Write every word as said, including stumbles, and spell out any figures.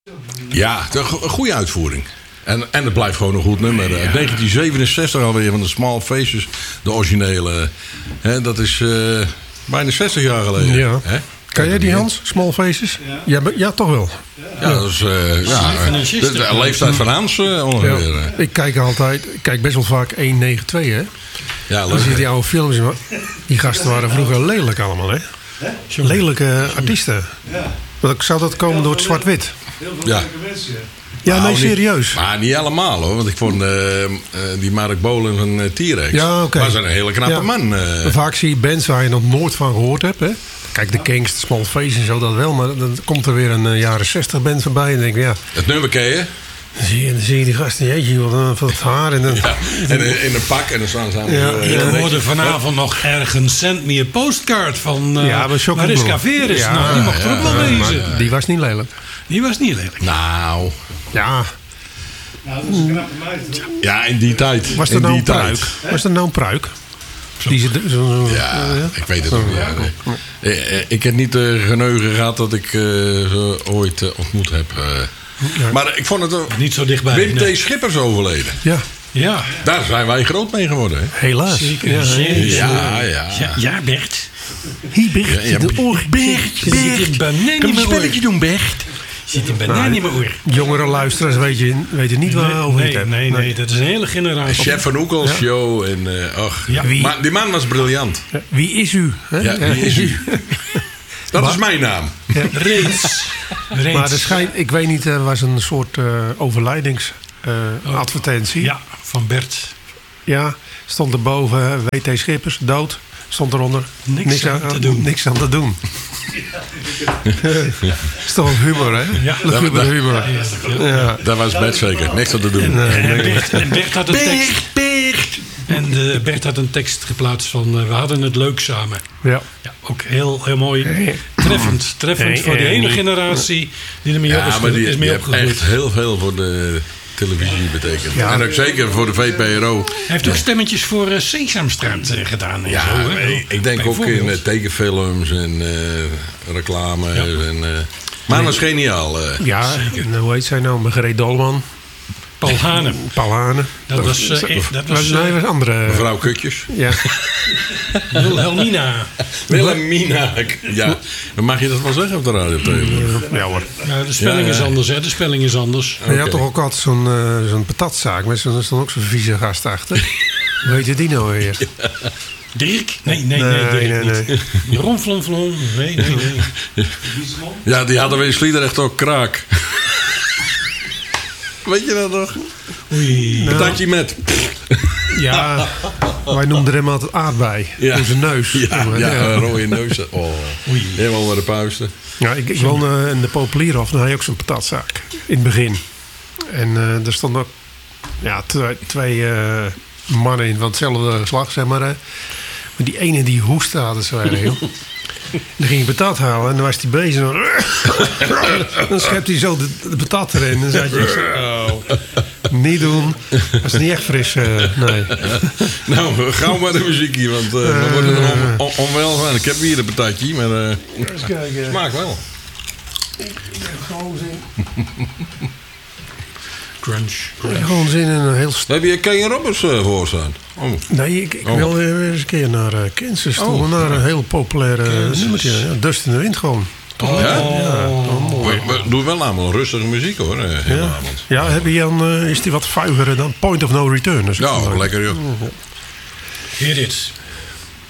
Ja, een goede uitvoering. En, en het blijft gewoon een goed nummer. Ja. negentien zevenenzestig alweer van de Small Faces. De originele. Hè, dat is uh, bijna zestig jaar geleden. Ja. Hè? Kan jij die, Hans? Small Faces? Ja, ja, ja toch wel. Ja, ja. dat is uh, ja, de, de leeftijd van Hans uh, ongeveer. Ja. Ik kijk altijd, ik kijk best wel vaak honderdnegenentwintig, hè? Ja, leuk. Dan zie je die oude films. Die gasten waren vroeger lelijk allemaal, hè? Lelijke artiesten. Ja. Zou dat komen door het zwart-wit? Heel veel ja. leuke mensen, ja. Ja, nou, nee, serieus. Niet, maar niet allemaal hoor. Want ik vond uh, uh, die Mark Bolen van uh, T-Rex. Ja, oké. Maar zijn een hele knappe ja. man. Uh. Vaak zie je bands waar je nog nooit van gehoord hebt. Hè? Kijk, de Kings, de Small Faces en zo, dat wel. Maar dan komt er weer een uh, jaren zestig band voorbij. En dan denk ik, ja. Het nummer ken je? Dan zie je, dan zie je die gasten, jeetje, wat van het haar. En dan, ja, en in een pak en dan staan ze aan. Ja, we hoorden vanavond nog ergens Send Me a Postcard van uh, ja, Mariska Veres. Ja, nou, die mocht ja, er ook wel ja, wezen. Die was niet lelijk. Die was niet lelijk. Nou. Ja. Nou, dat is een knappe meid, toch? Ja, in die tijd. Was er in nou die een pruik? tijd. Was er nou een pruik? Die ze, zo, zo, ja, ja, ik weet het ook niet. Ja, nee. Ik heb niet de geneugen gehad dat ik uh, ze ooit uh, ontmoet heb. Uh. Ja. Maar ik vond het uh, niet zo dichtbij. Wim T. Nee. Schippers overleden. Ja. Ja. Daar zijn wij groot mee geworden. Hè? Helaas. Zeker. Ja, ja, ja. Ja, ja Bert. Hey Bert, ja, ja, de oor. Bert, Bert. Kan je een spelletje doen, Bert? Zit een banaan in mijn oor. Jongere luisteraars weten, weten niet waar nee, over nee, het hebben. Nee, nee, dat is een hele generatie. Chef van Oekel ja. show. En, uh, ach, ja. Wie, maar die man was briljant. Ja, wie is u? Hè? Ja, wie is u? Dat maar, is mijn naam. Ja. Reeds. Reeds. Maar er schijnt, ik weet niet, er was een soort uh, overlijdingsadvertentie. Uh, ja, van Bert. Ja, stond erboven W T Schippers, dood. Stond eronder, niks, niks aan, aan te doen. Niks aan te doen. Dat is toch humor, hè? Ja, dat humor, humor. Ja, ja. Ja. Dat was Bert zeker. Niks aan te doen. En, en, en, Bert, en Bert had een tekst. Bert. En uh, Bert had een tekst geplaatst van uh, we hadden het leuk samen. Ja. Ja, ook heel, heel mooi. Treffend. Treffend nee, voor die hele generatie die ermee ja, op is, die, is mee opgegroeid. Echt heel veel voor de televisie betekent. Ja, en ook zeker voor de V P R O. Hij heeft ook stemmetjes voor uh, Sesamstraat uh, gedaan. En ja, zo, nee, ik denk ook in uh, tekenfilms en uh, reclame. Ja. En, uh, maar dat is geniaal. Uh. Ja, en hoe heet zij nou? Margreet Dolman. Paul Hane. Paul Hane. Dat was... Uh, echt, dat was nee, was andere... Mevrouw Kutjes. Ja. Wilhelmina. Wilhelmina. Ja, dan mag je dat wel zeggen op de radio. Ja, ja hoor. Nou, de spelling ja, ja. is anders, hè. De spelling is anders. Okay. Je had toch ook altijd zo'n uh, zo'n patatzaak. Met zo'n stond ook zo'n vieze gast achter. Hoe heet je die nou weer? Ja. Dirk? Nee, nee, nee. nee, Dirk nee, nee. Jeroen Flonflon? Nee, nee, nee. Ja, die hadden we in Sliedrecht ook kraak. Weet je dat nog? Oei. Patatje nou, met. Ja, wij noemden hem altijd aardbei. Ja. In zijn neus. Ja, ja, ja. Een rode neus. Oh, oei. Helemaal naar de puisten. Ja, ik, ik woonde in de Populierhof. Dan had je ook zo'n patatzaak. In het begin. En uh, er stonden ook ja, twee, twee uh, mannen in van hetzelfde geslacht, zeg maar. Uh. Maar die ene die hoestte hadden ze heel. Dan ging je patat halen en dan was hij bezig. Dan, dan schept hij zo de, de patat erin. En dan zei je, oh, niet doen. Dat is niet echt fris, uh, nee. Nou, gauw maar de muziek hier, want uh, we worden er on, on, onwel van. Ik heb hier een patatje, maar uh, smaakt wel. Ik heb gewoon zin. Crunch. Ik heb gewoon zin in een heel... St- heb je Ken Roberts uh, gehoord staan? Oh. Nee, ik, ik oh. wil weer eens een keer naar uh, Kansas toe. Oh. Naar een heel populaire nummertje. Ja, Dust in de Wind gewoon. Oh. Ja? Ja, mooi. We, we doen wel allemaal rustige muziek hoor. Uh, ja. ja, heb je dan, uh, is die wat vuigere dan? Point of No Return. Ja, lekker joh. Hier dit.